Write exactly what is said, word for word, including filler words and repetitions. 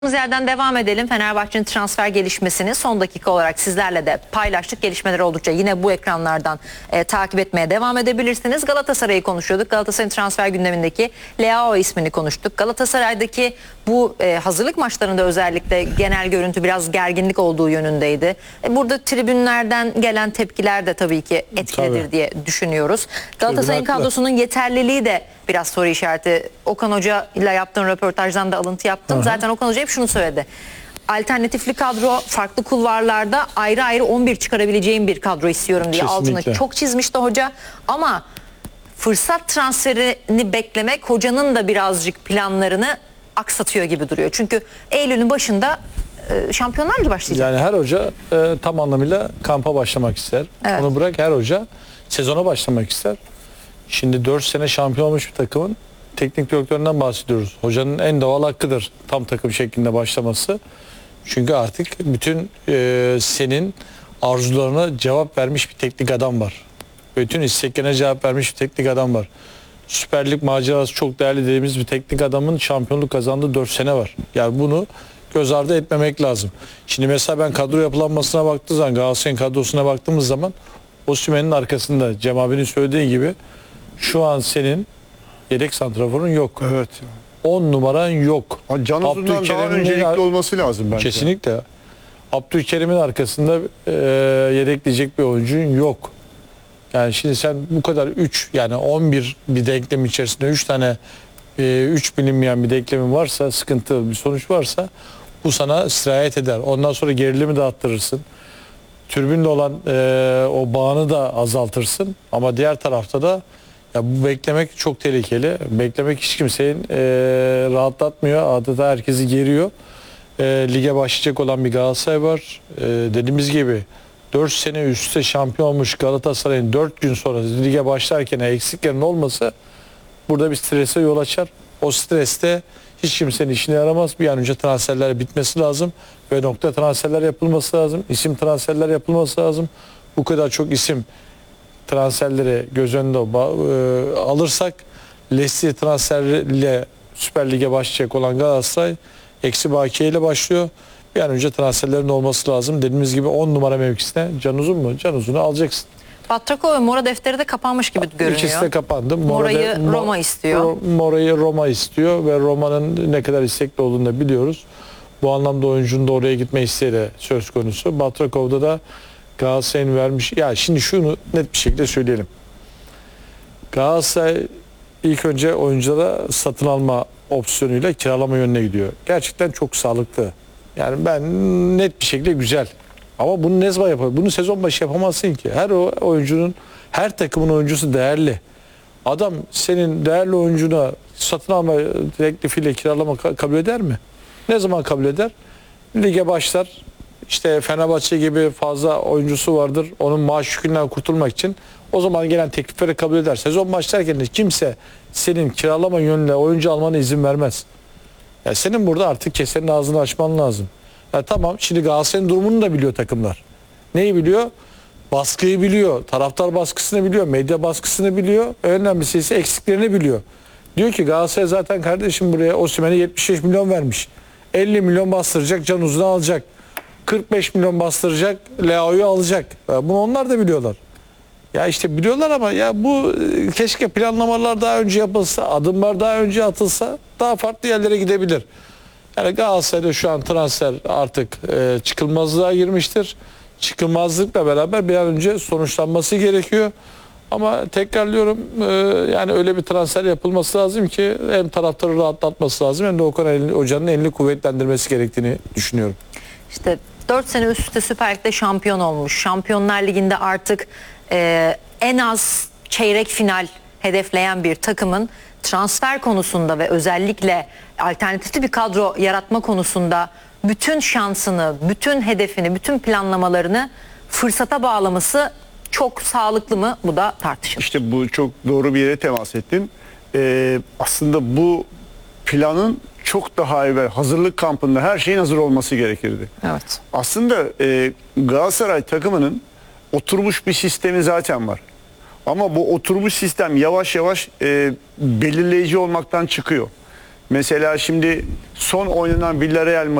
Yerden devam edelim. Fenerbahçe'nin transfer gelişmesini son dakika olarak sizlerle de paylaştık. Gelişmeler oldukça yine bu ekranlardan e, takip etmeye devam edebilirsiniz. Galatasaray'ı konuşuyorduk. Galatasaray'ın transfer gündemindeki Leao ismini konuştuk. Galatasaray'daki bu e, hazırlık maçlarında özellikle genel görüntü biraz gerginlik olduğu yönündeydi. E, burada tribünlerden gelen tepkiler de tabii ki etkilidir Tabii. diye düşünüyoruz. Galatasaray'ın kadrosunun yeterliliği de biraz soru işareti. Okan Hoca ile yaptığın röportajdan da alıntı yaptım. Aha. Zaten Okan Hoca hep şunu söyledi. Alternatifli kadro, farklı kulvarlarda ayrı ayrı on bir çıkarabileceğim bir kadro istiyorum diye Kesinlikle. altına çok çizmişti hoca. Ama fırsat transferini beklemek hocanın da birazcık planlarını aksatıyor gibi duruyor. Çünkü Eylül'ün başında e, Şampiyonlar Ligi başlayacak. Yani her hoca e, tam anlamıyla kampa başlamak ister. Evet. Onu bırak, her hoca sezona başlamak ister. Şimdi dört sene şampiyon olmuş bir takımın teknik direktöründen bahsediyoruz. Hocanın en doğal hakkıdır tam takım şeklinde başlaması. Çünkü artık bütün e, senin arzularına cevap vermiş bir teknik adam var. Bütün isteklerine cevap vermiş bir teknik adam var. Süper Lig macerası çok değerli dediğimiz bir teknik adamın şampiyonluk kazandığı dört sene var. Yani bunu göz ardı etmemek lazım. Şimdi mesela ben kadro yapılanmasına baktığım zaman, Galatasaray'ın kadrosuna baktığımız zaman Osimhen'in arkasında Cem abinin söylediği gibi şu an senin yedek santraforun yok. Evet. on numaran yok. Can Uzun'dan daha öncelikli olması lazım bence. Kesinlikle. Abdülkerim'in arkasında e, yedekleyecek bir oyuncun yok. Yani şimdi sen bu kadar üç yani on bir bir denklem içerisinde üç tane üç bilinmeyen bir denklemin varsa, sıkıntı bir sonuç varsa bu sana sirayet eder. Ondan sonra gerilimi de arttırırsın. Tribünle olan e, o bağını da azaltırsın. Ama diğer tarafta da ya bu beklemek çok tehlikeli. Beklemek hiç kimseyi e, rahatlatmıyor. Adeta herkesi geriyor. E, lige başlayacak olan bir Galatasaray var. E, dediğimiz gibi dört sene üst üste şampiyon olmuş Galatasaray'ın dört gün sonra lige başlarken eksiklerin olması burada bir strese yol açar. O streste hiç kimsenin işine yaramaz. Bir an önce transferler bitmesi lazım. Ve nokta transferler yapılması lazım. İsim transferler yapılması lazım. Bu kadar çok isim transferleri göz önünde e, alırsak Leicester transferiyle Süper Lig'e başlayacak olan Galatasaray eksi bakiye ile başlıyor. Bir an önce transferlerin olması lazım. Dediğimiz gibi on numara mevkisine Can Uzun mu? Can Uzun'u alacaksın. Batrako ve Mora defteri de kapanmış gibi görünüyor. İkisi de kapandı. Mora'yı Mora Roma istiyor. Mora'yı Roma istiyor ve Roma'nın ne kadar istekli olduğunu da biliyoruz. Bu anlamda oyuncunun da oraya gitme isteği de söz konusu. Batrakov'da da Galatasaray'ın vermiş. Ya şimdi şunu net bir şekilde söyleyelim. Galatasaray ilk önce oyunculara satın alma opsiyonuyla kiralama yönüne gidiyor. Gerçekten çok sağlıklı. Yani ben net bir şekilde güzel. Ama bunu ne zaman yapar? Bunu sezon başı yapamazsın ki. Her o oyuncunun, her takımın oyuncusu değerli. Adam senin değerli oyuncuna satın alma teklifiyle kiralama kabul eder mi? Ne zaman kabul eder? Lige başlar. İşte Fenerbahçe gibi fazla oyuncusu vardır. Onun maaş yükünden kurtulmak için o zaman gelen teklifleri kabul eder. Sezon başlarken de kimse senin kiralama yönüne oyuncu almana izin vermez. Ya senin burada artık kesenin ağzını açman lazım. Ya tamam, şimdi Galatasaray'ın durumunu da biliyor takımlar. Neyi biliyor? Baskıyı biliyor. Taraftar baskısını biliyor. Medya baskısını biliyor. Önemlisi ise eksiklerini biliyor. Diyor ki Galatasaray zaten kardeşim buraya Osimhen'e yetmiş beş milyon vermiş. elli milyon bastıracak, Can Uzun'u alacak. kırk beş milyon bastıracak, Leao'yu alacak. Bunu onlar da biliyorlar. Ya işte biliyorlar ama ya bu keşke planlamalar daha önce yapılsa, adımlar daha önce atılsa daha farklı yerlere gidebilir. Yani Galatasaray'da şu an transfer artık e, çıkılmazlığa girmiştir. Çıkılmazlıkla beraber bir an önce sonuçlanması gerekiyor. Ama tekrarlıyorum e, yani öyle bir transfer yapılması lazım ki hem taraftarı rahatlatması lazım hem de Okan Hoca'nın elini kuvvetlendirmesi gerektiğini düşünüyorum. İşte dört sene üst üste Süper Lig'de şampiyon olmuş. Şampiyonlar Ligi'nde artık e, en az çeyrek final hedefleyen bir takımın transfer konusunda ve özellikle alternatifli bir kadro yaratma konusunda bütün şansını, bütün hedefini, bütün planlamalarını fırsata bağlaması çok sağlıklı mı? Bu da tartışılır. İşte bu çok doğru bir yere temas ettin. Ee, aslında bu planın çok daha evvel hazırlık kampında her şeyin hazır olması gerekirdi. Evet. Aslında e, Galatasaray takımının oturmuş bir sistemi zaten var. Ama bu oturmuş sistem yavaş yavaş e, belirleyici olmaktan çıkıyor. Mesela şimdi son oynanan Villarreal